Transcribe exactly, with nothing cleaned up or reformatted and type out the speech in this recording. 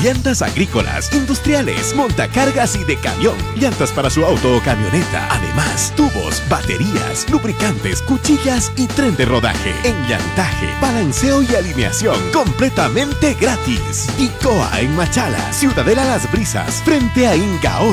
llantas agrícolas, industriales, montacargas y de camión, llantas para su auto o camioneta. Además, tubos, baterías, lubricantes, cuchillas y tren de rodaje. Enllantaje, balanceo y alineación completamente gratis. Icoa en Machala, Ciudadela Las Brisas, frente a Inca